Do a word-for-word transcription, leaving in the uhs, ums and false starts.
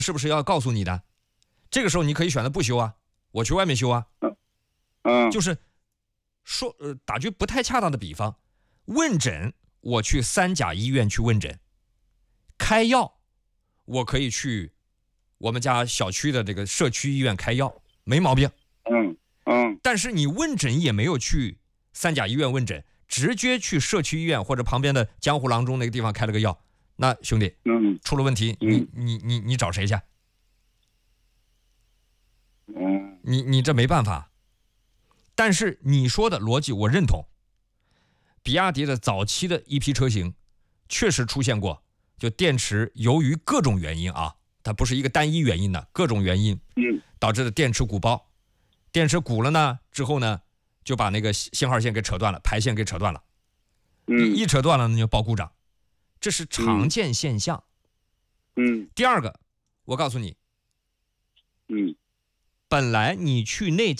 是不是要告诉你的？这个时候你可以选择不修啊，我去外面修啊。 嗯嗯， 就是说，呃，打句不太恰当的比方，问诊我去三甲医院去问诊，开药我可以去我们家小区的这个社区医院开药，没毛病。 嗯嗯， 但是你问诊也没有去三甲医院问诊，直接去社区医院或者旁边的江湖郎中那个地方开了个药，那兄弟， 嗯， 出了问题，你你你你找谁去？ 嗯， 你你这没办法。但是你说的逻辑我认同，比亚迪的早期的一批车型确实出现过，就电池由于各种原因啊，它不是一个单一原因的，各种原因导致的电池鼓包，电池鼓了呢之后呢，就把那个信号线给扯断了，排线给扯断了，一扯断了那就报故障，这是常见现象。第二个，我告诉你，本来你去那家